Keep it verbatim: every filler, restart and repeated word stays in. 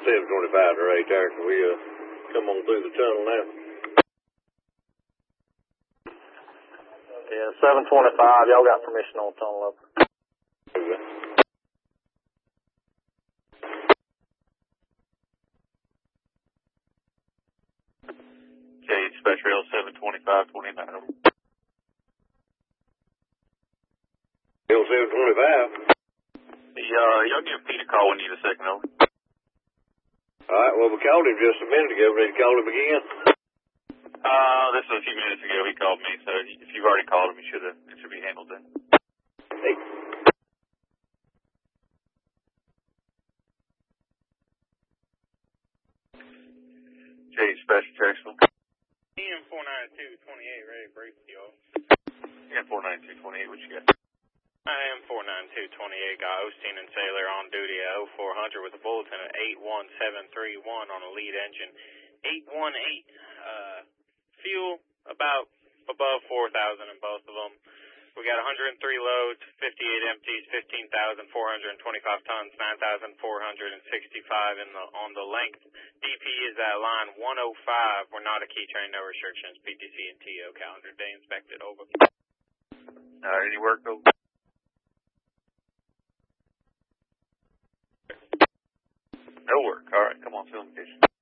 seven twenty-five to right there, so we uh, come on through the tunnel now. Yeah, seven twenty-five, y'all got permission on the tunnel over. Okay. Okay, dispatch rail seven twenty-five twenty-nine. Hill seven twenty-five. The, uh, y'all give Pete a call when you need a second, over. All right, well, we called him just a minute ago. Ready to call him again? Uh, this was a few minutes ago. He called me, so if you've already called him, you should have, it should be handled then. Hey. Okay, dispatch Jacksonville. E M four nine two twenty-eight, ready to brief y'all. Yeah, four nine two twenty-eight, what you got? I am four nine two twenty-eight, got Osteen and Sailor on duty at oh four hundred with a bulletin of eight one seven three one on a lead engine. eight one eight, uh, fuel about above four thousand in both of them. We got one hundred three loads, fifty-eight empties, fifteen thousand four hundred twenty-five tons, nine thousand four hundred sixty-five in the, on the length. D P is at line one oh five. We're not a key train, no restrictions. P T C and T O calendar day inspected, over. Alright, any work, over? No work. Alright, come on, field location.